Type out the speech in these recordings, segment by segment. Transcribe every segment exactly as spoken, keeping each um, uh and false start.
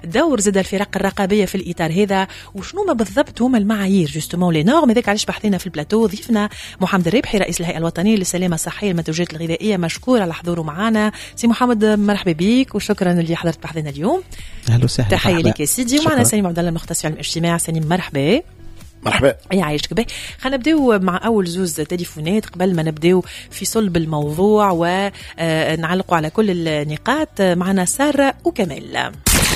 دور زاد الفرق الرقابيه في الاطار هذا، وشنو ما بالضبط هما المعايير جوستومون لي نورم. هذاك علاش بحثنا في البلاتو ضيفنا محمد الربحي رئيس الهيئه الوطنيه للسلامه الصحيه والمنتوجات الغذائيه، مشكور على حضوره معنا. سي محمد مرحبا بك وشكرا اللي حضرت بحثنا اليوم. اهلا وسهلا. تحيه لك يا سيدي. ومعنا سليم عبد الله المختص في علم الاجتماع. سليم مرحبا. مرحبا. يعيشك به. خلينا نبداو مع اول زوز تليفونات قبل ما نبداو في صلب الموضوع ونعلقوا على كل النقاط. معنا ساره وكمال.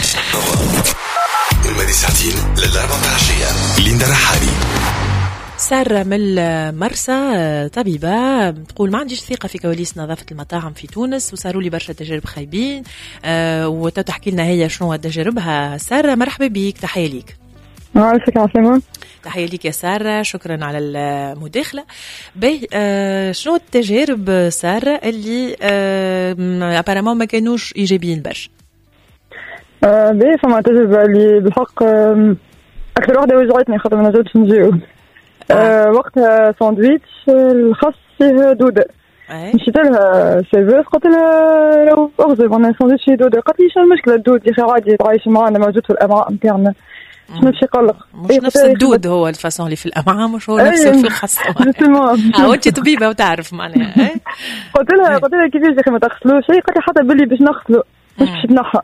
المادي ساعتين للأربعة العشية. ليندا رحالي. سارة من المرسى طبيبة تقول ما عنديش ثقة في كواليس نظافة المطاعم في تونس وصاروا لي برشا تجارب خايبين. أه وتحكي لنا هي شنو تجاربها. سارة مرحبا بيك. تحية ليك. معليك عسلامة. تحية ليك يا سارة. شكرا على المداخلة. باهي أه شنو التجارب سارة اللي أه أبارامون ما كانوش إيجابيين برشا؟ أه باهي فما تجربة اللي بالحق أكثر واحدة وجعتني خاطر ما نجمتش نجاوب. أه وقتها ساندويتش الخاص فيه دودة. مشيت لها سيرفيس قلت لها لو أغزر أنا ساندويتش فيه دودة. قالت لي شنو المشكلة الدود يا أخي عادي تعايش معنا موجود في الأمعاء نتاعنا. شنو باش يقلق؟ مش إيه نفس الدود هو الفاسون اللي في الأمعاء مش هو نفسه في الخاص. اه وانت طبيبة وتعرف معناها. قلت لها قلت لها كيفاش يا أخي ما تغسلوش؟ هي قالت لي حتى باللي باش نغسلو مش باش تنحى.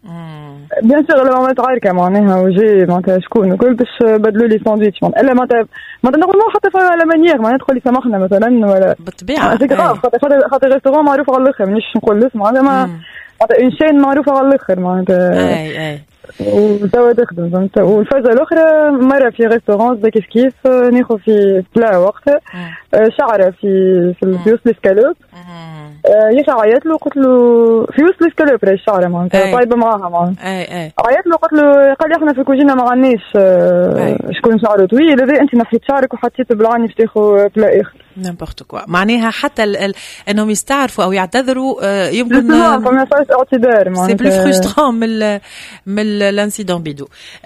بيان سور لما عملت عاركه معناها وجي معناتها شكون وكل باش بدلوا لي ساندويتش الا معناتها معناتها نورمال حتى في على مانيير معناتها تقول لي سامحنا مثلا ولا بالطبيعه خاطر خاطر ريستورون معروف على الاخر مانيش نقول لك معناتها معناتها اون شين معروفه على الاخر معناتها اي اي وتوا تخدم فهمت. والفازه الاخرى مره في ريستورون كيف كيف ناخذ في بلا وقتها شعره في في البيوس ليسكالوب يسا عيط له قلت له في وسط الاسكالوب الشعره معناتها طايبه معاها معناتها اي اي عيط له قلت له قال لي احنا في الكوجينه ما عندناش شكون شعره طويل هذا انت نحيت شعرك وحطيته بالعاني باش تاخذ بلا اخر نيمبورت كوا معناها حتى ال ال انهم يستعرفوا او يعتذروا يمكن ما فيش اعتذار معناتها سي بلو فرسترون من من الانسيدون بيدو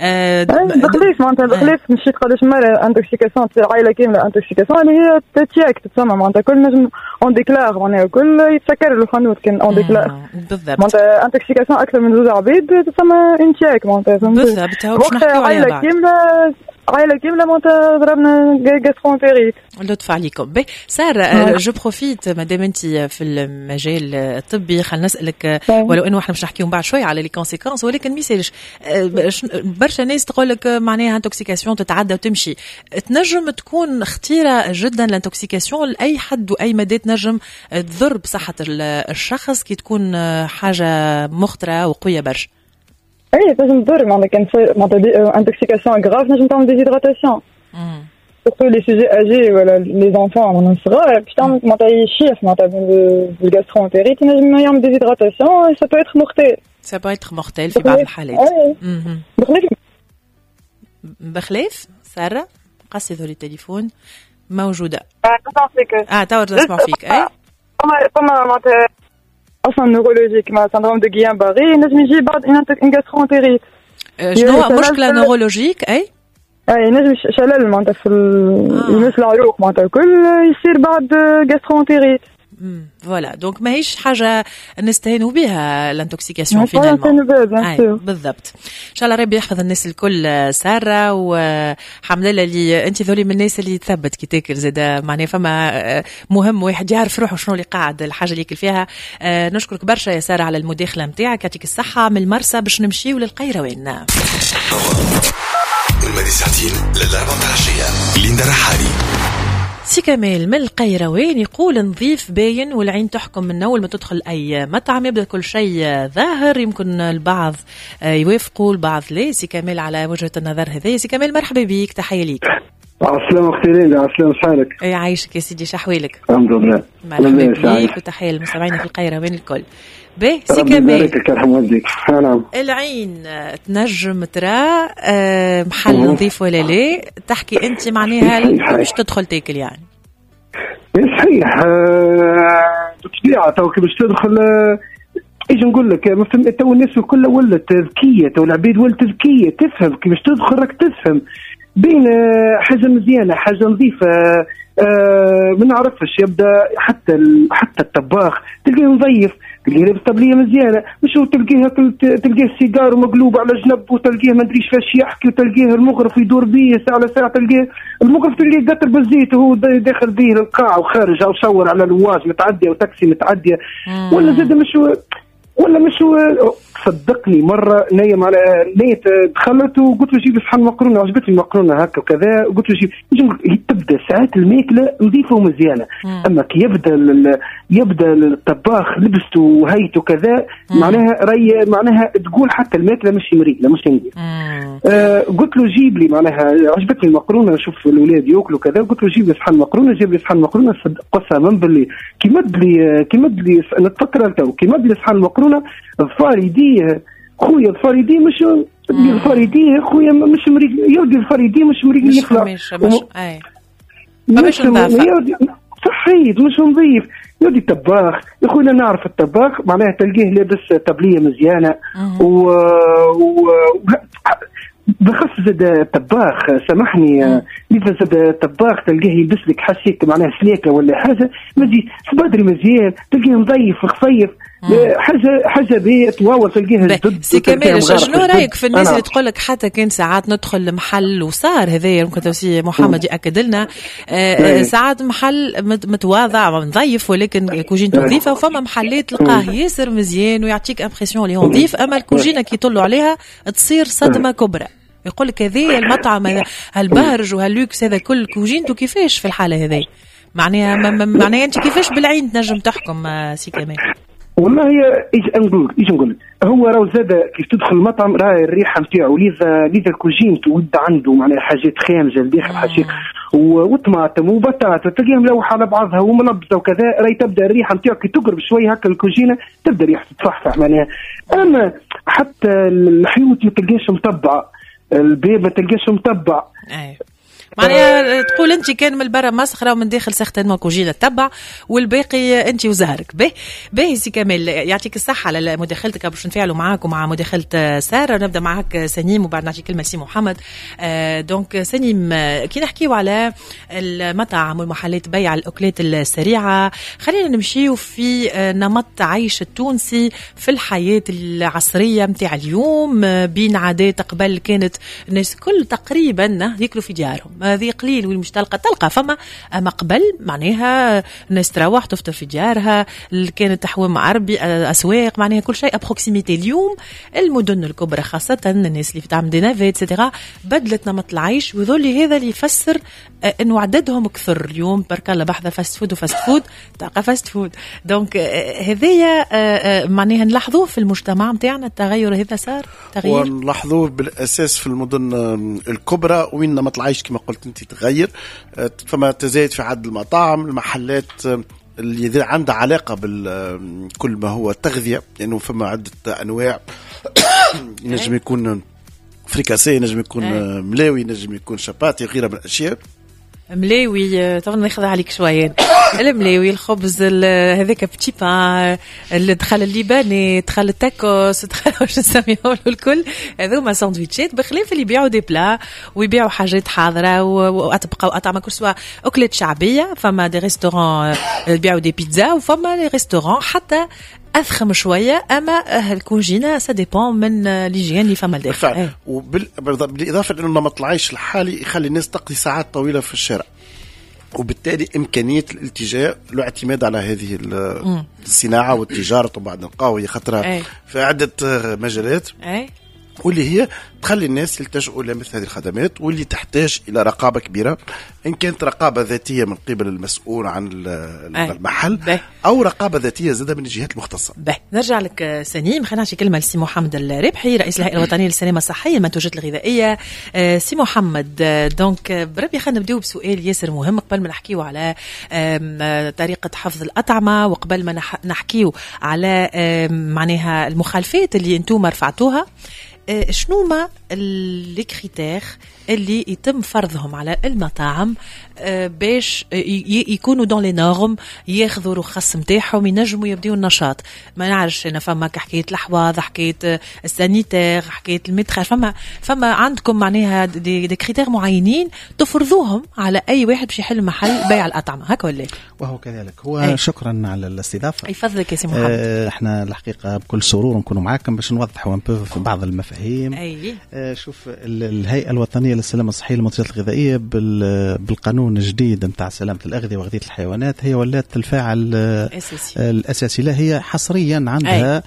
بخلاف معناتها بخلاف مشيت قداش مره انتوكسيكاسيون عائله كامله انتوكسيكاسيون اللي هي تياك تسمى معناتها كل نجم اون ديكلار معناها كل يتسكر الحانوت كان اون ديكلار بالضبط معناتها انتوكسيكاسيون اكثر من زوج عبيد تسمى انتياك معناتها بالضبط باش نحكيو عليها بعد عائله كامله عائله كامله معناتها ضربنا غاسترونتيريت. لطف عليكم. باهي ساره جو بروفيت مادام انت في المجال الطبي خلينا نسالك ولو انه احنا مش نحكيو بعد شويه على لي كونسيكونس ولكن ما يسالش برشا ناس تقول لك معناها انتوكسيكاسيون تتعدى وتمشي. تنجم تكون خطيره جدا لانتوكسيكاسيون لاي حد واي مدى تنجم تضر بصحه الشخص كي تكون حاجه مخطره وقويه برشا. اي تنجم تضر معناتها كان معناتها انتوكسيكاسيون غراف نجم تعمل ديزيدراتاسيون surtout les sujets âgés ولا les enfants معناتها صغار باش تعمل معناتها يشيخ معناتها بالغاسترونتيريت ينجم يعمل ديزيدراتاسيون ça peut être mortel ça peut être mortel في بعض الحالات. بخلاف بخلاف سارة قصي ذولي التليفون موجودة. اه اه توا نسمع فيك. اي فما فما معناتها اصلا نورولوجيك مع سندروم دو غيان باري نجم يجي بعد ان غاسترونتيريت. شنو مشكلة نورولوجيك؟ اي اي نجم شلل معناتها في يمس العروق معناتها الكل يصير بعد غاسترونتيريت. امم فوالا دونك ماهيش حاجه نستهينوا بها الانتوكسيكاسيون فينالمون. بالضبط. ان شاء الله ربي يحفظ الناس الكل ساره وحمد لله اللي انت ذولي من الناس اللي تثبت كي تاكل زاد معناها فما مهم واحد يعرف روحه شنو اللي قاعد الحاجه اللي ياكل فيها. نشكرك برشا يا ساره على المداخله نتاعك يعطيك الصحه. من المرسى باش نمشيو للقيروان. المادي ساعتين للأربعة العشية. ليندا رحالي. سي كمال من القيروان يقول نظيف باين والعين تحكم من أول ما تدخل أي مطعم يبدأ كل شيء ظاهر. يمكن البعض يوافقوا البعض لا. سي كمال على وجهة النظر هذه. سي كمال مرحبا بيك. تحية ليك. عسلامة أختي ليندا. عسلامة شحالك؟ أي عايشك يا سيدي شحوالك؟ الحمد لله. مرحبا بيك وتحية للمستمعين في القيروان الكل. باهي سي كمال العين تنجم ترى محل نظيف ولا لا؟ تحكي انت معناها باش تدخل تاكل يعني صحيح بالطبيعه تو كي باش تدخل ايش نقول لك تو الناس كلها ولات ذكيه تو العبيد ولات ذكيه تفهم كي باش تدخل راك تفهم بين حاجه مزيانه حاجه نظيفه آه ما نعرفش يبدا حتى حتى الطباخ تلقيه نظيف، تلقيه لابس طبليه مزيانه، مش هو تلقيه تلقيه السيجار مقلوب على جنب، وتلقيه ما ادريش فاش يحكي، وتلقيه المغرف يدور بيه ساعه على ساعه، تلقيه المغرف تلقيه قطر بالزيت وهو داخل بيه للقاع وخارج، او صور على الواج متعديه وتاكسي متعديه، ولا زاد مش ولا مش صدقني مره نايم على نيت دخلت وقلت له جيب لي صحن مقرونه، عجبتني المقرونه هكا وكذا، وقلت له جيب تبدا ساعات الماكله نظيفه ومزيانه، اما كي يبدا يبدا الطباخ لبسته وهيته كذا معناها ري معناها تقول حتى الماكله مش مريقله مش نظيفه. آه قلت له جيب لي معناها عجبتني المقرونه، نشوف الاولاد ياكلوا كذا، قلت له جيب لي صحن مقرونه، جيب لي صحن مقرونه، قسما بالله كي مد لي كي مد لي نتفكر تو كي مد لي صحن مقرونه ظفار يديه خويا، ظفار يديه مش ظفار يديه خويا مش مريق، يودي ظفار يديه مش مريق يخلع مش مش اي مش صحيت مش نظيف، يودي الطباخ يا خويا نعرف الطباخ معناها تلقيه لابس طبليه مزيانه و, و... بخص زاد الطباخ سامحني إذا زاد الطباخ تلقاه يلبس لك حسيك معناها سليكه ولا حاجه مزي صبادري مزيان، تلقاه نظيف خفيف حاجه حاجه بيه تواول تلقاه سي كمال. شنو رايك في الناس اللي تقول لك حتى كان ساعات ندخل المحل وصار هذايا ممكن توصي محمد ياكد لنا آه ساعات محل متواضع نظيف ولكن الكوجينته نظيفه، وفما محلات تلقاه ياسر مزيان ويعطيك امبرسيون اللي هو نظيف، اما الكوجينه كي يطلوا عليها تصير صدمه كبرى. يقول لك هذه المطعم هالبهرج وهاللوكس هذا كل كوجينته كيفاش في الحاله هذه؟ معناها معناها انت كيفاش بالعين تنجم تحكم سي كمال؟ والله ايش نقول ايش نقول هو راه زاد كيف تدخل المطعم راه الريحه نتاعو لذا لذا الكوجينت ود عنده معناها حاجات خامجه الداخل حاجات وطماطم وبطاطا تلقيها ملوحه على بعضها وملبسه وكذا، راهي تبدا الريحه نتاعو كي تقرب شويه هكا الكوجينه تبدا ريحه تتفحفح معناها. اما حتى الحيوط ما تلقاش مطبعه، البيض ما تلقاش مطبع. ايوه معناها تقول انت كان من برا مسخره ومن داخل سختن كوجينه تتبع والباقي انت وزهرك. به باهي سي كمال يعطيك الصحه على مداخلتك باش نفعلوا معاك ومع مداخله ساره. نبدا معاك سنيم وبعد نعطي كلمه سي محمد. آه دونك سنيم كي نحكيو على المطاعم والمحلات بيع الاكلات السريعه، خلينا نمشيو في نمط عيش التونسي في الحياه العصريه نتاع اليوم. بين عادات قبل كانت الناس كل تقريبا ياكلوا في ديارهم، هذه قليل والمش تلقى تلقى فما أما قبل معناها الناس تروح تفطر في ديارها، كانت تحوم عربي أسواق معناها كل شيء أبروكسيميتي. اليوم المدن الكبرى خاصة الناس اللي تعمل دينافيت سيتيرا بدلت نمط العيش، وذول هذا اللي يفسر إنه عددهم كثر. اليوم برك الله بحذا فاست فود وفاست فود تلقى فاست فود. دونك هذايا معناها نلاحظوه في المجتمع متاعنا التغير هذا صار تغيير، ونلاحظوه بالأساس في المدن الكبرى وين نمط العيش كما قلت انت تغير. فما تزايد في عدد المطاعم المحلات اللي عندها علاقة بالكل ما هو تغذية، لأنه يعني فما عدة أنواع نجم يكون فريكاسي، نجم يكون ملاوي، نجم يكون شباتي غيرها من الأشياء. ملاوي طبعا ناخذ عليك شويه الملاوي الخبز هذاك بتي بان اللي دخل الليباني دخل التاكوس دخل واش نسميهم الكل هذوما ساندويتشات، بخلاف اللي يبيعوا دي بلا ويبيعوا حاجات حاضره واطبقه واطعمه كل سوا اكلات شعبيه. فما دي ريستوران يبيعوا دي بيتزا وفما لي ريستوران حتى أفخم شوية، أما الكوجينة سا ديبون من ليجيان اللي فما الداخل. ايه. وبالإضافة إنه نمط العيش الحالي يخلي الناس تقضي ساعات طويلة في الشارع، وبالتالي إمكانية الالتجاء والاعتماد على هذه الصناعة والتجارة وبعد القهوة خطرة ايه. في عدة مجالات ايه. واللي هي تخلي الناس يلتجئوا إلى مثل هذه الخدمات، واللي تحتاج إلى رقابة كبيرة، إن كانت رقابة ذاتية من قبل المسؤول عن المحل أي. أو رقابة ذاتية زادة من الجهات المختصة. به. نرجع لك سنيم، خلينا نعطي كلمة لسي محمد الربحي رئيس الهيئة الوطنية للسلامة الصحية المنتوجات الغذائية. سي محمد دونك بربي خلينا نبدأ بسؤال ياسر مهم قبل ما نحكيو على طريقة حفظ الأطعمة، وقبل ما نحكيو على معناها المخالفات اللي انتم رفعتوها. شنو ما لي كريتير اللي يتم فرضهم على المطاعم باش يكونوا دون لي نورم، ياخذوا رخص نتاعهم ينجموا يبداو النشاط؟ ما نعرفش انا فما حكايه الحواض، حكايه السانيتير، حكايه المتراج، فما فما عندكم معناها دي, دي كريتير معينين تفرضوهم على اي واحد باش يحل محل بيع الاطعمه هكا ولا؟ وهو كذلك. هو أي. شكرا على الاستضافه. يفضلك يا سي محمد. آه احنا الحقيقه بكل سرور نكونوا معاكم باش نوضحوا في بعض المفاهيم. اي آه شوف الهيئه الوطنيه للسلامه الصحيه للمنتجات الغذائيه بالقانون الجديد نتاع سلامه الاغذيه وغذيه الحيوانات هي ولات الفاعل الاساسي. لا هي حصريا عندها أي.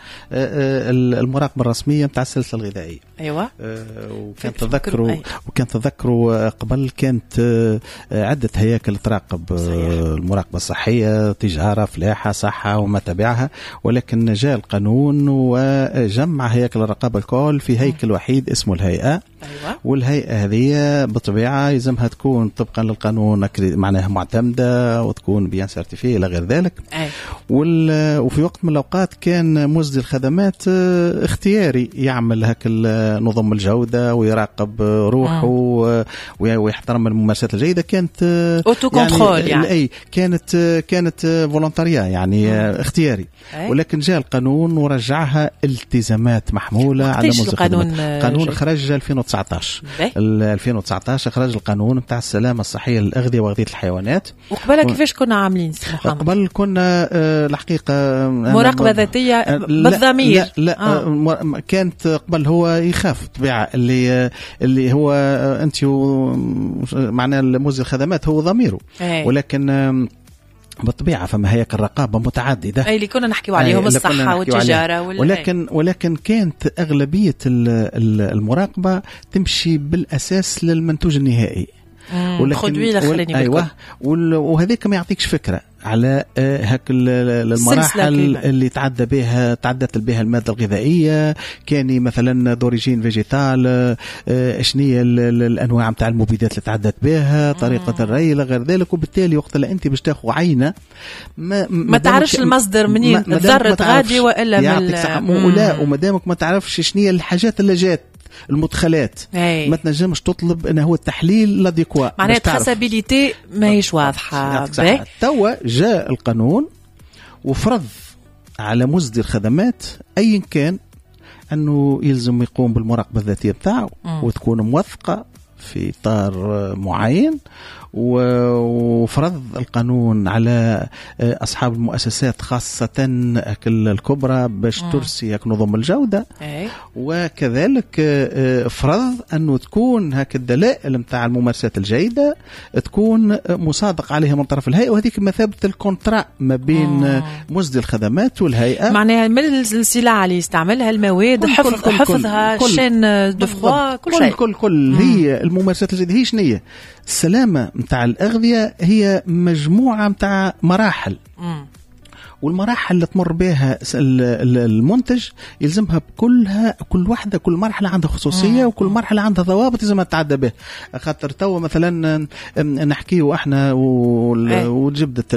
المراقبه الرسميه نتاع السلسله الغذائيه. ايوه. وكان تذكروا وكان تذكروا قبل كانت عده هياكل تراقب المراقبه الصحيه، تجاره، فلاحه، صحه وما تبعها، ولكن جاء القانون وجمع هياكل الرقابه الكل في هيكل وحيد اسمه الهيئه. أيوة. والهيئه هذه بطبيعه يلزمها تكون طبقا للقانون معناها معتمده وتكون بيان سيرتيفي الى غير ذلك. أي. وفي وقت من الاوقات كان مزدي الخدمات اختياري يعمل هك نظم الجوده ويراقب روحه ويحترم الممارسات الجيده. كانت اوتو كنترول يعني, يعني. اي كانت كانت فولونتاريا يعني مم. اختياري. أي. ولكن جاء القانون ورجعها التزامات محموله على مزدي القانون. القانون خرج ألفين وتسعطاش ألفين وتسعطاش خرج القانون نتاع السلامه الصحيه للاغذيه وغذيه الحيوانات. وقبل كيفاش كنا عاملين محمد؟ قبل كنا آه الحقيقه مراقبه ذاتيه بالضمير. لا, لا آه. كانت قبل هو يخاف طبيعه اللي اللي هو انت معناه الموزي الخدمات هو ضميره. أي. ولكن بالطبيعه فما هياكل رقابه متعدده اي اللي كنا نحكيو عليهم الصحه والتجاره ولكن ولكن كانت اغلبيه المراقبه تمشي بالاساس للمنتوج النهائي. ولكن ايوه وهذاك ما يعطيكش فكره على هاك المراحل اللي تعدى بها تعدت بها الماده الغذائيه. كان مثلا دوريجين فيجيتال، اشنيه الانواع نتاع المبيدات اللي تعدت بها، طريقه الري الى غير ذلك. وبالتالي وقت اللي انت باش تاخذ عينه ما, ما تعرفش المصدر منين ضرت غادي والا من ولا وما دامك ما تعرفش شنيه الحاجات اللي جات المدخلات هي. ما تنجمش تطلب انه هو التحليل لاديكوا معناها التراسابيليتي ماهيش واضحه. توا جاء القانون وفرض على مصدر الخدمات ايا كان انه يلزم يقوم بالمراقبه الذاتيه بتاعه وتكون موثقه في اطار معين. وفرض القانون على أصحاب المؤسسات خاصة الكبرى باش ترسي نظم الجودة. وكذلك فرض أنه تكون هك الدلائل متاع الممارسات الجيدة تكون مصادق عليها من طرف الهيئة، وهذيك مثابة الكونترا ما بين مصدر الخدمات والهيئة. معناها من السلع اللي يستعملها المواد كل حفظ كل حفظها كل شين دو فوا كل شيء كل كل, كل هي الممارسات الجيدة هي شنية السلامة متاع الأغذية هي مجموعة متاع مراحل. مم. والمراحل اللي تمر بها المنتج يلزمها بكلها كل واحدة كل مرحلة عندها خصوصية. مم. وكل مرحلة عندها ضوابط لازم تتعدى به. خاطر توا مثلا نحكيه احنا وجبدت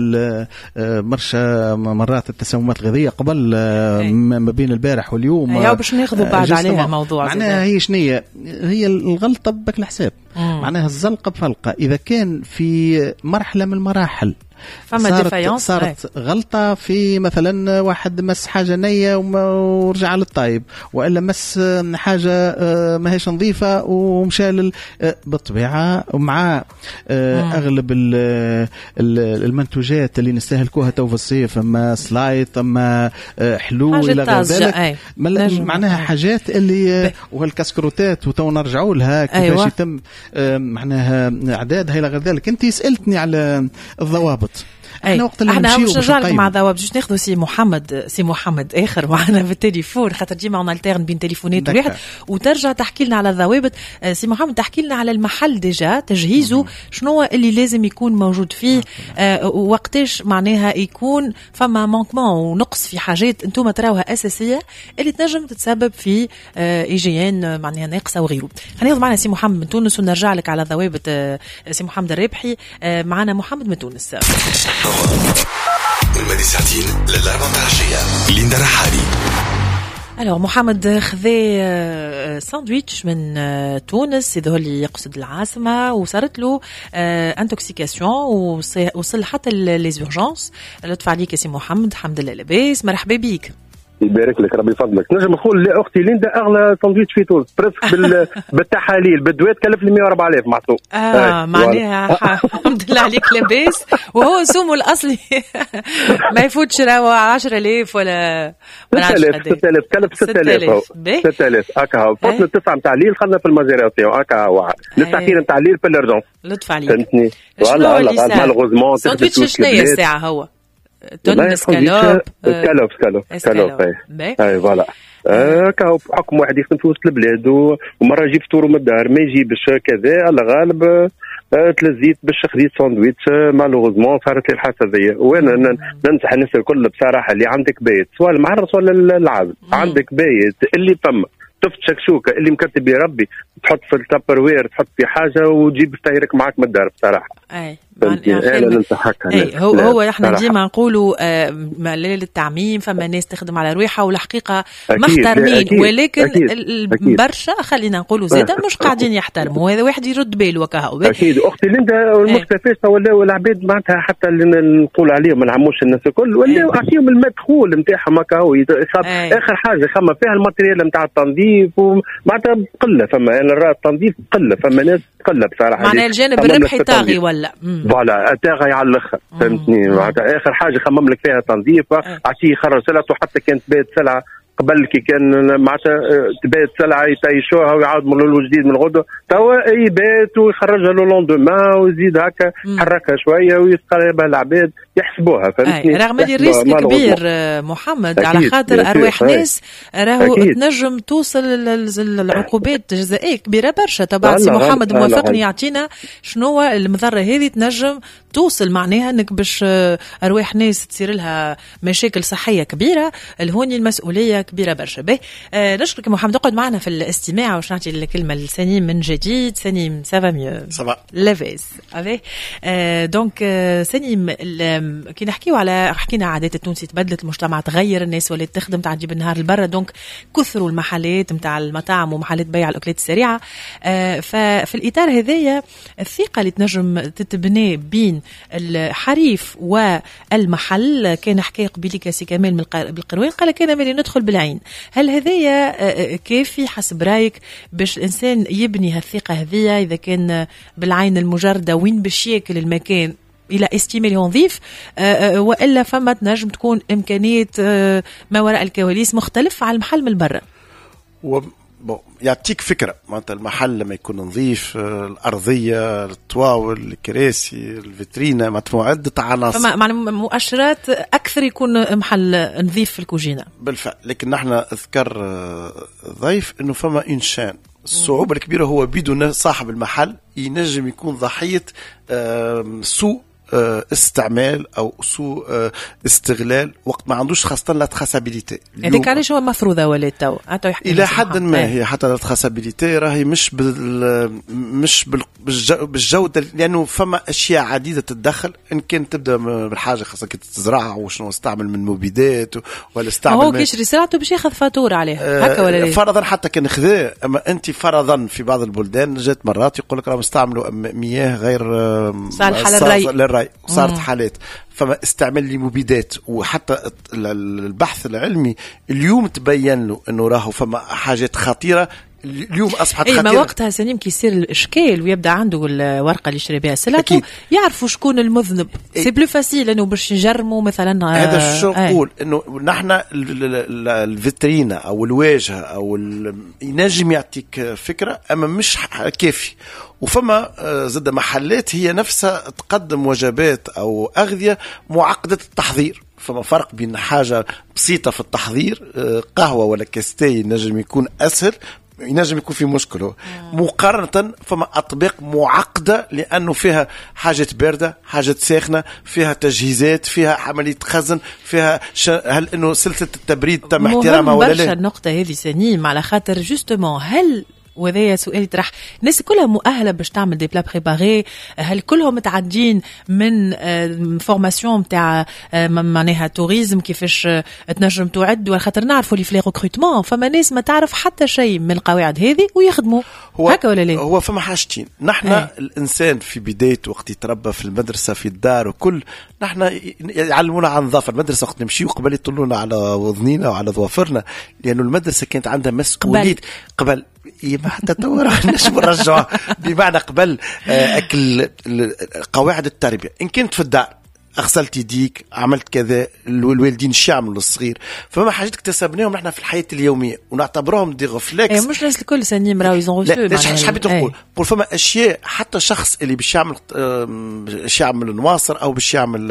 برشا مرات التسممات الغذائية قبل ما بين البارح واليوم. ايوه باش ناخذوا بعد عليها موضوع. معناها هي شنية هي الغلطة بك الحساب. معناها الزلقة بفلقة. إذا كان في مرحلة من المراحل فما صارت, صارت غلطة في مثلا واحد مس حاجة نية ورجع للطيب، وإلا مس حاجة ما هيش نظيفة ومشى بالطبيعة. ومع أغلب المنتوجات اللي نستهلكوها تو في الصيف أما سلايت أما حلو إلى غير ذلك معناها حاجات اللي والكسكروتات وتو نرجعوا لها كيفاش أيوة. يتم معناها إعدادها إلى غير ذلك. أنت سألتني على الضوابط. احنا وقت اللي نمشيو باش نرجع مع ضوابط باش ناخذوا سي محمد سي محمد اخر معنا في التليفون خاطر ديما اون التيرن بين تليفونات واحد وترجع تحكي لنا على الضوابط. سي محمد تحكي لنا على المحل ديجا تجهيزه شنو اللي لازم يكون موجود فيه آه وقتاش معناها يكون فما مانكمون ونقص في حاجات انتم تراوها اساسيه اللي تنجم تتسبب في آه ايجيان معناها ناقصه وغيره. خلينا ناخذ معنا سي محمد من تونس ونرجع لك على ضوابط آه سي محمد الرابحي. آه معنا محمد من تونس. من مدي ساعتين للأربعة العشية ليندا رحالي. الو محمد خذي ساندويتش من تونس يظهر لي يقصد العاصمه وصارت له انتوكسيكاسيون ووصل حتى ليزورجونس. لطف عليك يا سي محمد، الحمد لله لاباس، مرحبا بيك. يبارك لك ربي يفضلك. نجم نقول لاختي ليندا اغلى ساندويتش في تونس برسك بال... بالتحاليل بالدوات كلف لي مية وأربعة آلاف محطوط. اه معناها الحمد لله عليك لاباس. وهو سومه الاصلي ما يفوتش راهو عشرة آلاف ولا ستة آلاف ستة آلاف كلف ستة آلاف ستة آلاف هكا. فوتنا التسعة نتاع الليل خلنا في المازيراسيون هكا واحد للتأخير نتاع الليل في الارجونس. لطف عليك. فهمتني فوالا مالغوزمون ساندويتش شنو هي الساعه هو؟ تون سكالوب سكالوب سكالوب سكالوب اي فوالا هكا بحكم واحد يخدم في وسط البلاد ومره يجيب فطور من الدار ما يجيبش كذا على غالب تلزيت باش خديت ساندويتش مالوغوزمون صارت لي الحاسه ذي. وانا ننصح الناس الكل بصراحه اللي عندك بيت سواء المعرس ولا العازب عندك بيت اللي فما تفت شكشوكه اللي مكتب يا ربي تحط في التابروير تحط في حاجه وتجيب ستايرك معك من الدار بصراحه. اي انا ننصحك. اي هو هو احنا ديما نقولوا آه للتعميم فما ناس تخدم على رويحها والحقيقه محترمين ولكن برشا خلينا نقولوا زاده مش قاعدين يحترموا. هذا واحد يرد باله وكهو. اكيد اختي ليندا المختفيش ولاو العباد معناتها حتى اللي نقول عليهم ما نعموش الناس الكل ولاو اعطيهم المدخول نتاعهم هكاهو. اخر حاجه خما فيها الماتريال نتاع التنظيف ومعناتها قله فما انا نرى التنظيف قله فما ناس قله بصراحه. معناها الجانب الربحي طاغي ولا فوالا طاغي على الاخر فهمتني. معناتها اخر حاجه خمم لك فيها تنظيف عشيه يخرج سلعته حتى كانت بيت سلعه قبل كي كان معناتها تبات سلعه يتيشوها ويعاود من الاول وجديد من غدوه توا يبات ويخرجها لو لوندومان ويزيد هكا يحركها شويه ويستقربها العباد يحسبوها فهمتني. رغم اللي الريسك كبير محمد على خاطر ارواح ناس راهو تنجم توصل للعقوبات جزائيه كبيره برشا. طبعا سي محمد موافقني يعطينا شنو المضره هذه تنجم توصل معناها انك باش ارواح ناس تصير لها مشاكل صحيه كبيره الهوني المسؤوليه كبيره برشا. به آه نشكرك محمد اقعد معنا في الاستماع وش نعطي الكلمه لسنيم من جديد. سنيم سافا ميو سافا لافيس افي آه دونك آه سنيم كي نحكيو على حكينا عادات التونسي تبدلت المجتمع تغير الناس ولات تخدم تاع تجيب النهار لبرا دونك كثروا المحلات نتاع المطاعم ومحلات بيع الاكلات السريعه. آه ففي الاطار هذايا الثقه اللي تنجم تتبني بين الحريف والمحل كان حكايه قبيلك سي كمال من بالقروين قال كان ملي ندخل بالعين. هل هذايا كافي حسب رايك باش الانسان يبني هالثقه هذيا اذا كان بالعين المجرده وين باش ياكل المكان الى استيميل نظيف والا فما تنجم تكون امكانيه ما وراء الكواليس مختلف على المحل من برا؟ بون يعطيك فكره معناتها المحل لما يكون نظيف الارضيه الطواول الكراسي الفيترينا معناتها عده عناصر فما مؤشرات اكثر يكون محل نظيف في الكوجينه بالفعل. لكن نحن اذكر ضيف انه فما انشان الصعوبه الكبيره هو بدون صاحب المحل ينجم يكون ضحيه سوء استعمال او سوء استغلال وقت ما عندوش خاصه لا تراسابيليتي. هذيك علاش هو مفروضه ولات تو الى حد ما هي حتى لا تراسابيليتي راهي مش بال مش بالجوده لانه فما اشياء عديده تتدخل ان كان تبدا بالحاجه خاصه كي تزرعها وشنو استعمل من مبيدات ولا استعمل هو كي يشري سلعته باش ياخذ فاتوره عليها هكا ولا فرضا حتى كان خذاه. اما انت فرضا في بعض البلدان جات مرات يقول لك راهم استعملوا مياه غير صالحه للري صارت حالات فما استعمل لي مبيدات. وحتى البحث العلمي اليوم تبين له انه راهو فما حاجات خطيره اليوم اصبحت خطيره. ما وقتها سليم كي يصير الاشكال ويبدا عنده الورقه اللي يشري بها سلعته يعرفوا شكون المذنب سي بلو فاسيل انه باش نجرموا مثلا. هذا شو نقول انه نحن الفيترينا او الواجهه او ينجم يعطيك فكره اما مش كافي. وفما زاد محلات هي نفسها تقدم وجبات أو أغذية معقدة التحضير. فما فرق بين حاجة بسيطة في التحضير قهوة ولا كاستي نجم يكون أسهل ينجم يكون في مشكله مقارنة فما أطباق معقدة لأنه فيها حاجة باردة حاجة ساخنة فيها تجهيزات فيها عملية خزن فيها ش... هل إنه سلسلة التبريد تم احترامها ولا لا؟ مهم برشا النقطة هذه سنيم على خاطر جوستمون هل وهذا سؤالي طرح. الناس كلها مؤهله باش تعمل دي بلا بريباري؟ هل كلهم متعدين من فورماسيون نتاع معناها توريزم كيفاش تنجم تعد؟ وخاطر نعرفوا لي في لي ريكروتمون فما ناس ما تعرف حتى شيء من القواعد هذه ويخدموا هكا ولا لا؟ هو فما حاجتين. نحن أي. الانسان في بدايه وقت يتربى في المدرسه في الدار وكل نحن يعلمونا عن نظافه المدرسه وقت نمشي وقبل يطلونا على وذنينا وعلى ظوافرنا لانه المدرسه كانت عندها مسؤوليه قبل ما حتى تورا نجم نرجعها بمعنى قبل اكل قواعد التربيه ان كنت في الدار غسلت يديك عملت كذا الوالدين شو يعملوا للصغير فما حاجات اكتسبناهم احنا في الحياه اليوميه ونعتبرهم دي ريفلكس. اي مش الناس الكل سنيم راهو يزون لا ليش حبيت نقول بور فما اشياء حتى شخص اللي باش يعمل باش يعمل نواصر او باش يعمل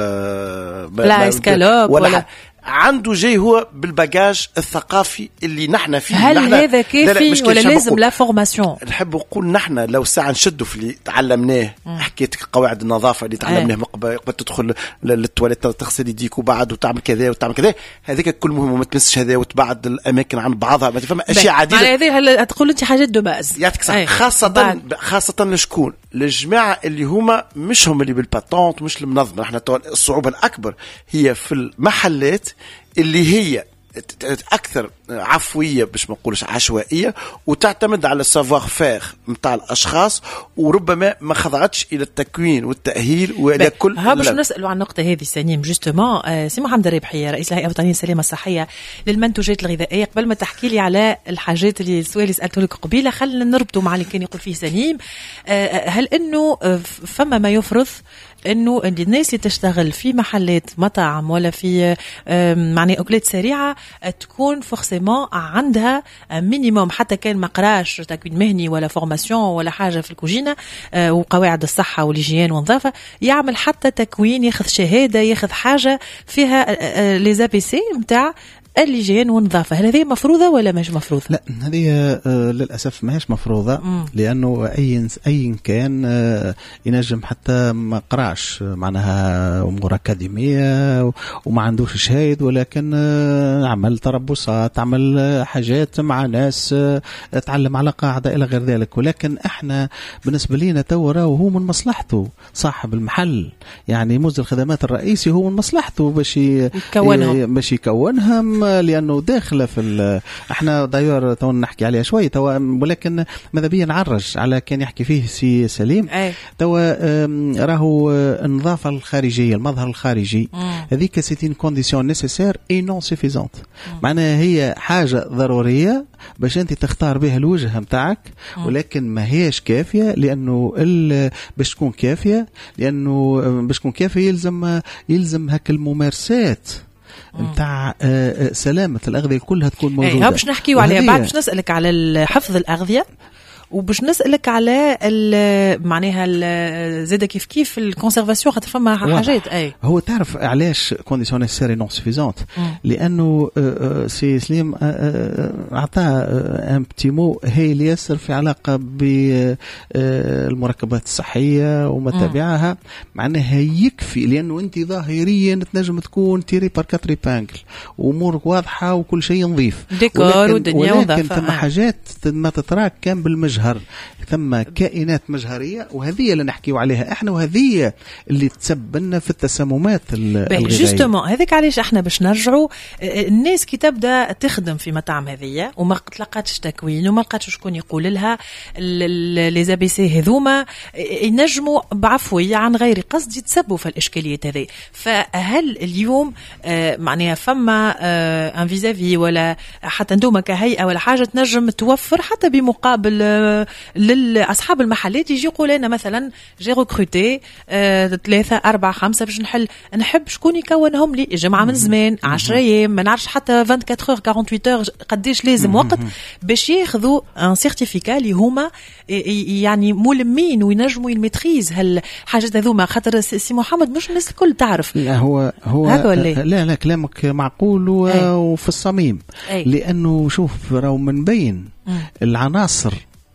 لا اسكالوب ولا, ولا عنده جاي هو بالباجاج الثقافي اللي نحن فيه. هل هذا كافي ولا لازم لا فورماسيون؟ نحب نقول نحن لو ساعة نشدوا في اللي تعلمناه حكيت قواعد النظافة اللي تعلمناه قبل تدخل للتواليت تغسل يديك وبعد وتعمل كذا وتعمل كذا هذيك كل مهم وما تمسش هذا وتبعد الأماكن عن بعضها ما تفهم أشياء عديدة. هذه هل تقول أنت حاجات دو باز يعطيك صح خاصة بعد. خاصة لشكون للجماعة اللي هما مش هم اللي بالباتونت مش المنظمة. نحن الصعوبة الأكبر هي في المحلات اللي هي أكثر عفوية باش ما نقولش عشوائية وتعتمد على السافوار فير متاع الأشخاص وربما ما خضعتش إلى التكوين والتأهيل وإلى كل. ها باش نسألوا عن النقطة هذه سنيم جوستومون. آه سي محمد الربحي رئيس الهيئة الوطنية للسلامة الصحية للمنتوجات الغذائية قبل ما تحكي لي على الحاجات اللي السؤال اللي سألته لك قبيلة خلينا نربطوا مع اللي كان يقول فيه سنيم. آه هل إنه فما ما يفرض انه الناس اللي تشتغل في محلات مطاعم ولا في معني اكلات سريعه تكون فورسيمون عندها مينيموم حتى كان ما قراش تكوين مهني ولا فورماسيون ولا حاجه في الكوجينه وقواعد الصحه والهيجين والنظافه يعمل حتى تكوين ياخذ شهاده ياخذ حاجه فيها لي زي بي سي نتاع الهيجين والنظافة؟ هل هذه مفروضة ولا مش مفروضة؟ لا هذه آه للأسف ما هيش مفروضة. مم. لأنه أي أي كان آه ينجم حتى ما قرأش معناها أمور أكاديمية وما عندوش شهايد ولكن آه عمل تربصات عمل آه حاجات مع ناس آه تعلم على قاعدة إلى غير ذلك. ولكن إحنا بالنسبة لنا تورا وهو من مصلحته صاحب المحل يعني مزد الخدمات الرئيسي هو من مصلحته باش يكونها باش يكونها لأنه داخله في احنا دايور تو نحكي عليها شوي تو ولكن ماذا بيا نعرج على كان يحكي فيه سي سليم تو راهو النظافة الخارجية المظهر الخارجي هذيك سيتين كونديسيون نيسيسير اي نون سوفيزونت معناها هي حاجة ضرورية باش انت تختار بها الوجه متاعك ولكن ما هيش كافية لأنه باش تكون كافية لأنه باش تكون كافية يلزم يلزم هك الممارسات متاع سلامة الأغذية كلها تكون موجودة. باش نحكيوا عليها بعد باش نسألك على حفظ الأغذية وباش نسألك على معناها زاد كيف كيف الكونسيرفاسيون خاطر فما حاجات. اي هو تعرف علاش كونديسيون سيري نون سوفيزونت لانه سي سليم عطى ان بتي مو هي اللي ياسر في علاقه بالمركبات الصحيه وما تبعها معناها يكفي لانه انت ظاهريا تنجم تكون تيري بار كاتري بانكل وامورك واضحه وكل شيء نظيف ديكور ودنيا ولكن ثم حاجات ما تتراك كان بالمجهر ثم كائنات مجهرية وهذه اللي نحكيو عليها احنا وهذه اللي تسببنا في التسممات الغذائية. جوستومون هذيك علاش احنا باش نرجعوا الناس كي تبدا تخدم في مطعم هذية وما تلقاتش تكوين وما لقاتش شكون يقول لها لي زي بي سي هذوما ينجموا بعفوية عن غير قصد يتسبوا في الاشكاليات هذه. فهل اليوم معناها فما ان فيزافي ولا حتى ندوما كهيئة ولا حاجة تنجم توفر حتى بمقابل لأصحاب المحلات يجي يقول أنا مثلا جي ريكروتي ثلاثة أربعة خمسة باش نحل نحب شكون يكونهم لي جمعة من زمان عشرة أيام ما نعرفش حتى أربعة وعشرين أور أربعة وثمانين أور قديش لازم وقت باش ياخذوا ان سيرتيفيكا اللي هما يعني ملمين وينجموا الميتريز هالحاجات هذوما. خاطر سي محمد مش الناس الكل تعرف. لا هو هو لا لا كلامك معقول وفي الصميم. أي. لأنه شوف راهو من بين العناصر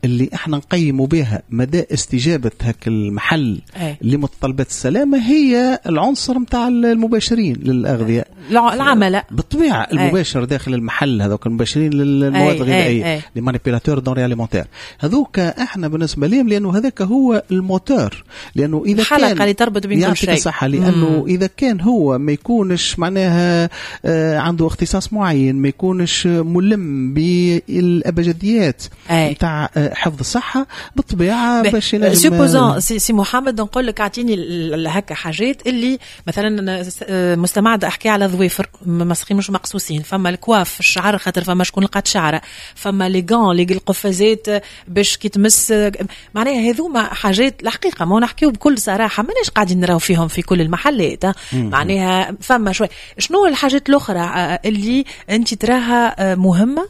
اللي احنا نقيموا بها مدى استجابة هاك المحل أي. لمتطلبات السلامة هي العنصر متاع المباشرين للأغذية، العملاء بالطبيعة المباشر داخل المحل، هذوك المباشرين للمواد الغذائية، لي مانيبيلاتور دونري اليمونتير، هذوك احنا بالنسبة لهم لأنه هذاك هو الموتور، لأنه إذا الحلقة كان اللي تربط بين كل شيء صح، لأنه مم. إذا كان هو ما يكونش معناها آه عنده اختصاص معين، ما يكونش ملم بالأبجديات نتاع آه حفظ الصحة، بالطبيعة باش سوبوزون سي محمد نقول لك اعطيني هكا حاجات اللي مثلا مستمع احكي على ظويفر مسخين مش مقصوصين، فما الكواف الشعر خاطر فما شكون لقات شعره، فما لي غون لي القفازات باش كي تمس، معناها هذوما حاجات الحقيقه ما نحكيو بكل صراحه ماناش قاعدين نراو فيهم في كل المحلات، معناها فما شوي. شنو الحاجات الاخرى اللي انت تراها مهمه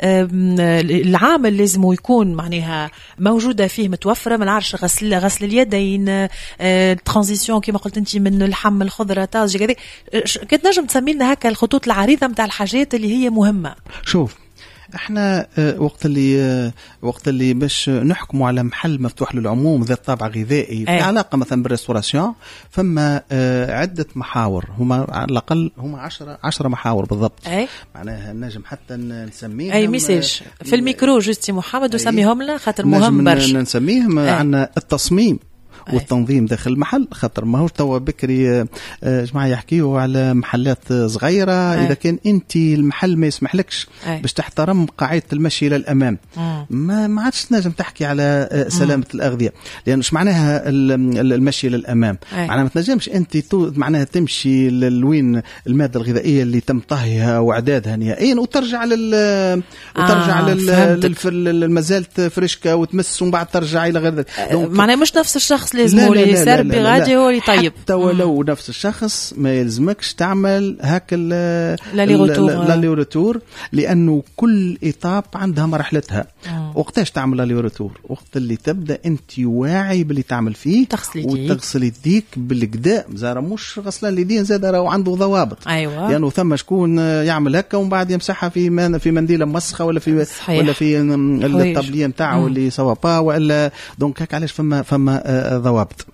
العامل لازم يكون معناها موجوده فيه متوفره؟ ما نعرفش غسل غسل اليدين، الترانزيسيون كما قلت انت من اللحم الخضره طازج كذا، كنت نجم تسمي لنا هكا الخطوط العريضه نتاع الحاجات اللي هي مهمه. شوف احنا وقت اللي وقت اللي باش نحكموا على محل مفتوح للعموم ذات طابع غذائي في علاقه مثلا بالريستوراسيون، فما عده محاور، هما على الاقل هما عشرة عشرة محاور بالضبط. أي. معناها نجم حتى نسميهم اي ميساج في الميكرو جوستي محمد وسميهم لنا خاطر مهم برشا. نسميهم عندنا التصميم والتنظيم داخل المحل، خاطر ماهوش توا بكري جماعة يحكيوا على محلات صغيرة أي. إذا كان أنت المحل ما يسمحلكش أي. باش تحترم قاعدة المشي إلى الأمام، مم. ما ما عادش تنجم تحكي على سلامة مم. الأغذية، لأن مش معناها المشي إلى الأمام، معناها ما تنجمش أنت معناها تمشي لوين المادة الغذائية اللي تم طهيها وإعدادها نهائيا وترجع لل وترجع آه لل المازالت فريشكا وتمس ومن بعد ترجع إلى غير ذلك، معناها مش نفس الشخص لازم هو اللي يسربي غادي هو اللي طيب، حتى ولو نفس الشخص ما يلزمكش تعمل هكا لا لي روتور، لانه كل ايطاب عندها مرحلتها. وقتاش تعمل لا لي روتور؟ وقت اللي تبدا انت واعي باللي تعمل فيه، وتغسل يديك بالكدا، زاره مش غسلان اليدين زاد راهو عنده ضوابط، ايوه، لانه ثم شكون يعمل هكا ومن بعد يمسحها في في منديله مسخه ولا في صحيح. ولا في الطابليه نتاعو اللي سوابا ولا دونك هكا، علاش فما فما ضوابط.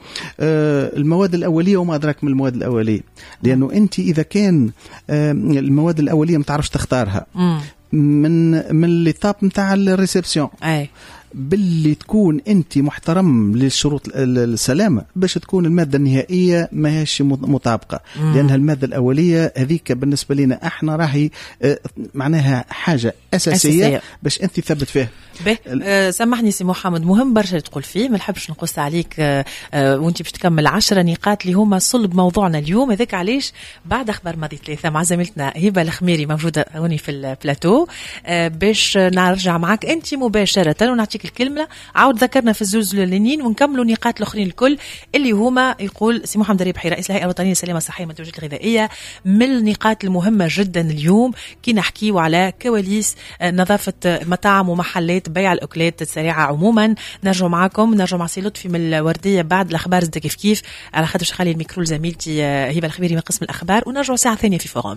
آه المواد الأولية وما أدراك من المواد الأولية، لأنه أنت إذا كان آه المواد الأولية ما تعرفش تختارها مم. من من الليطاب نتاع الريسبسيون، أي باللي تكون أنت محترم للشروط السلامة باش تكون المادة النهائية ما هيش مطابقة، مم. لأنها المادة الأولية هذيك بالنسبة لنا احنا راهي آه معناها حاجة أساسية, أساسية. باش أنت ثبت فيها. أه سامحني سي محمد، مهم برشا تقول فيه، ما نحبش نقص عليك أه أه وانت باش تكمل عشرة نقاط اللي هما صلب موضوعنا اليوم هذاك. علاش بعد اخبار ماضي ثلاثة مع زميلتنا هبه الخميري موجوده هوني في البلاتو أه باش نرجع معك انت مباشره ونعطيك الكلمه. عاود ذكرنا في الزوز الاولانيين ونكملوا النقاط الاخرين الكل اللي هما يقول سي محمد دريبحي رئيس الهيئه الوطنيه للسلامه الصحيه والمنتوجات الغذائيه. من النقاط المهمه جدا اليوم كي نحكيو على كواليس أه نظافه مطاعم ومحلات بيع الاكلات السريعه عموما. نرجع معكم نرجع مع سي لطفي من الورديه بعد الاخبار زاد كيف كيف، على خاطر خلي الميكرو لزميلتي هبه الخبيري من قسم الاخبار، ونرجع ساعه ثانيه في فوروم.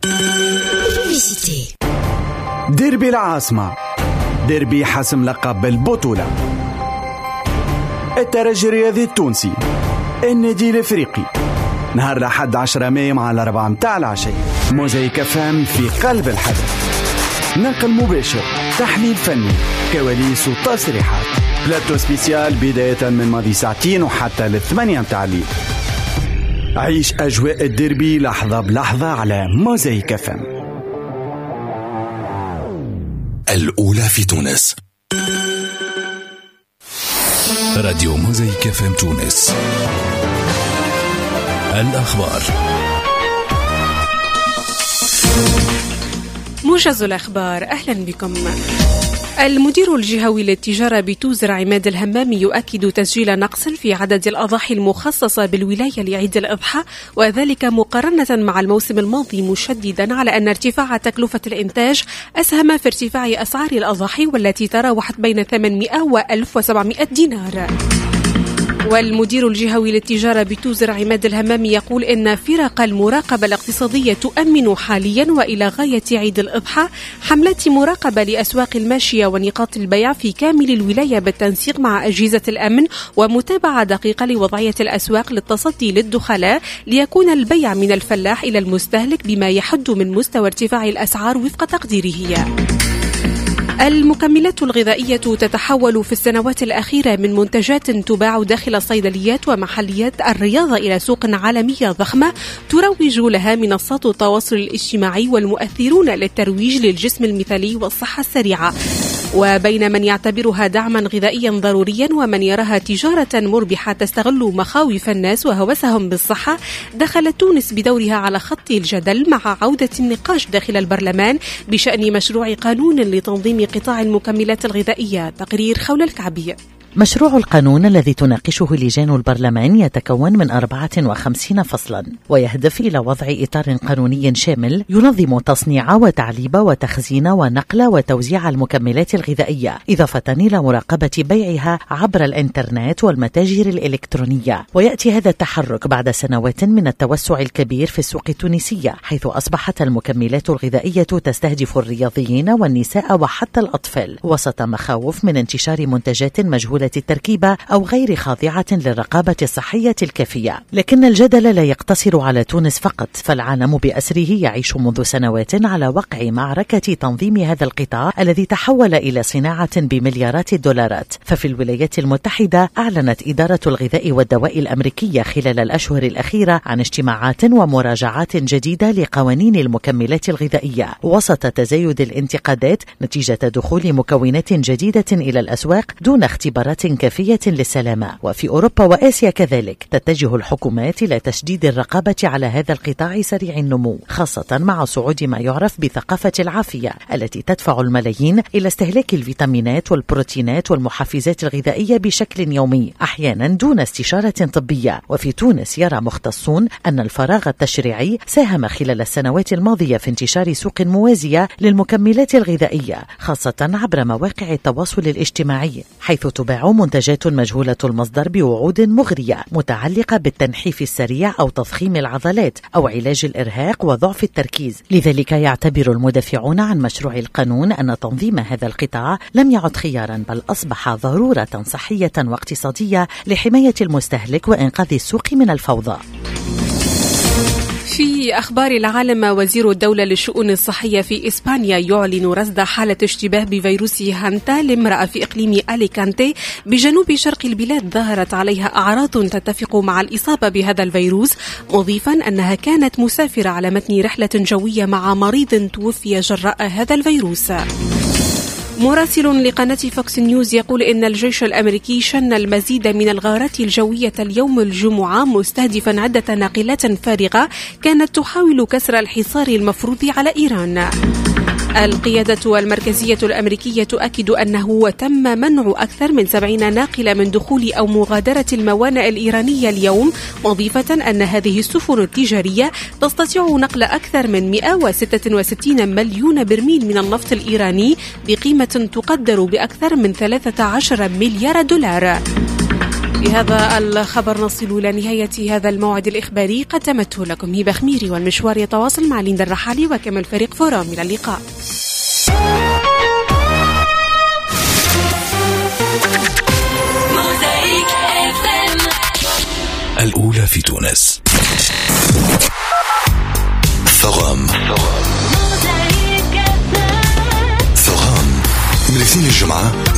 ديربي العاصمه، ديربي حسم لقب البطوله، الترجي الرياضي التونسي، النادي الافريقي، نهار الأحد عشرة مايو مع الأربعة متاع العشية. موزايك فام في قلب الحدث، نقل مباشر، تحليل فني، كواليس وتصريحات، بلاتو سبيسيال بداية من ماضي ساعتين وحتى للثمانية متاع الليل. عيش أجواء الديربي لحظة بلحظة على موزايك فام. الأولى في تونس، راديو موزايك فام تونس. الأخبار، موجز الأخبار، أهلا بكم. المدير الجهوي للتجارة بتوزر عماد الهمامي يؤكد تسجيل نقص في عدد الأضاحي المخصصة بالولاية لعيد الأضحى، وذلك مقارنة مع الموسم الماضي، مشددا على أن ارتفاع تكلفة الإنتاج أسهم في ارتفاع أسعار الأضاحي والتي تراوحت بين ثمانمائة وألف وسبعمائة دينار. والمدير الجهوي للتجارة بتوزر عماد الهمامي يقول إن فرق المراقبة الاقتصادية تؤمن حاليا وإلى غاية عيد الأضحى حملات مراقبة لأسواق الماشية ونقاط البيع في كامل الولاية بالتنسيق مع أجهزة الأمن ومتابعة دقيقة لوضعية الأسواق للتصدي للدخلاء ليكون البيع من الفلاح إلى المستهلك بما يحد من مستوى ارتفاع الأسعار وفق تقديره. المكملات الغذائية تتحول في السنوات الأخيرة من منتجات تباع داخل صيدليات ومحليات الرياضة إلى سوق عالمية ضخمة تروج لها منصات التواصل الاجتماعي والمؤثرون للترويج للجسم المثالي والصحة السريعة. وبين من يعتبرها دعما غذائيا ضروريا ومن يراها تجارة مربحة تستغل مخاوف الناس وهوسهم بالصحة، دخلت تونس بدورها على خط الجدل مع عودة النقاش داخل البرلمان بشأن مشروع قانون لتنظيم قطاع المكملات الغذائية. تقرير خول الكعبي. مشروع القانون الذي تناقشه لجان البرلمان يتكون من أربعة وخمسين فصلا ويهدف إلى وضع إطار قانوني شامل ينظم تصنيع وتعليب وتخزين ونقل وتوزيع المكملات الغذائية، إضافة إلى مراقبة بيعها عبر الإنترنت والمتاجر الإلكترونية. ويأتي هذا التحرك بعد سنوات من التوسع الكبير في السوق التونسية، حيث أصبحت المكملات الغذائية تستهدف الرياضيين والنساء وحتى الأطفال، وسط مخاوف من انتشار منتجات مجهولة التركيبة أو غير خاضعة للرقابة الصحية الكافية. لكن الجدل لا يقتصر على تونس فقط، فالعالم بأسره يعيش منذ سنوات على وقع معركة تنظيم هذا القطاع الذي تحول إلى صناعة بمليارات الدولارات. ففي الولايات المتحدة أعلنت إدارة الغذاء والدواء الأمريكية خلال الأشهر الأخيرة عن اجتماعات ومراجعات جديدة لقوانين المكملات الغذائية، وسط تزايد الانتقادات نتيجة دخول مكونات جديدة إلى الأسواق دون اختبارات كافية للسلامة. وفي أوروبا وآسيا كذلك تتجه الحكومات إلى تشديد الرقابة على هذا القطاع سريع النمو، خاصة مع صعود ما يعرف بثقافة العافية التي تدفع الملايين إلى استهلاك الفيتامينات والبروتينات والمحفزات الغذائية بشكل يومي، أحيانا دون استشارة طبية. وفي تونس يرى مختصون أن الفراغ التشريعي ساهم خلال السنوات الماضية في انتشار سوق موازية للمكملات الغذائية، خاصة عبر مواقع التواصل الاجتماعي، حيث تباع منتجات مجهولة المصدر بوعود مغرية متعلقة بالتنحيف السريع أو تضخيم العضلات أو علاج الإرهاق وضعف التركيز. لذلك يعتبر المدافعون عن مشروع القانون أن تنظيم هذا القطاع لم يعد خيارا، بل أصبح ضرورة صحية واقتصادية لحماية المستهلك وإنقاذ السوق من الفوضى. في أخبار العالم، وزير الدولة للشؤون الصحية في إسبانيا يعلن رصد حالة اشتباه بفيروس هانتا لامرأة في إقليم أليكانتي بجنوب شرق البلاد ظهرت عليها أعراض تتفق مع الإصابة بهذا الفيروس، مضيفا أنها كانت مسافرة على متن رحلة جوية مع مريض توفي جراء هذا الفيروس. مراسل لقناة فوكس نيوز يقول إن الجيش الأمريكي شن المزيد من الغارات الجوية اليوم الجمعة، مستهدفا عدة ناقلات فارغة كانت تحاول كسر الحصار المفروض على إيران. القيادة المركزية الأمريكية تؤكد أنه تم منع أكثر من سبعين ناقلة من دخول أو مغادرة الموانئ الإيرانية اليوم، مضيفة أن هذه السفن التجارية تستطيع نقل أكثر من مئة وستة وستين مليون برميل من النفط الإيراني بقيمة تقدر بأكثر من ثلاثة عشر مليار دولار. بهذا الخبر نصل إلى نهاية هذا الموعد الإخباري، قدمته لكم هبة خميري، والمشوار يتواصل مع ليندا الرحالي وكمل فريق فورام. إلى اللقاء. الأولى في تونس. فورام فورام من الاثنين الجمعة